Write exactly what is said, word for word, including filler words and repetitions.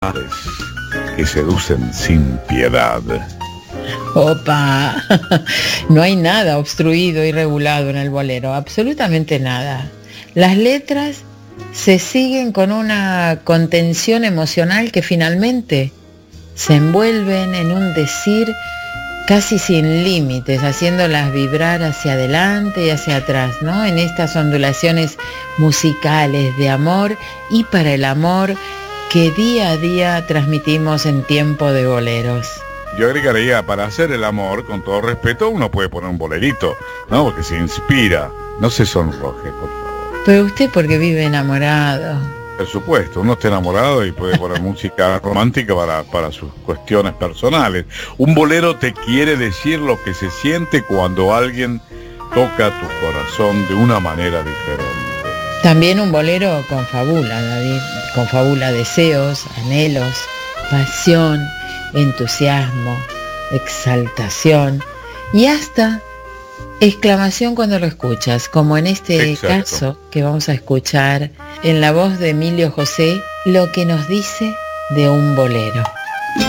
que seducen sin piedad. Opa, no hay nada obstruido y regulado en el bolero, absolutamente nada. Las letras se siguen con una contención emocional que finalmente se envuelven en un decir casi sin límites, haciéndolas vibrar hacia adelante y hacia atrás, ¿no? En estas ondulaciones musicales de amor y para el amor que día a día transmitimos en Tiempo de Boleros. Yo agregaría, para hacer el amor, con todo respeto, uno puede poner un bolerito, ¿no? Porque se inspira. No se sonroje, por favor. Pero usted porque vive enamorado. Por supuesto, uno está enamorado y puede poner música romántica para, para sus cuestiones personales. Un bolero te quiere decir lo que se siente cuando alguien toca tu corazón de una manera diferente. También un bolero confabula, David, confabula deseos, anhelos, pasión, entusiasmo, exaltación y hasta exclamación cuando lo escuchas, como en este Exacto. caso que vamos a escuchar en la voz de Emilio José, lo que nos dice de un bolero.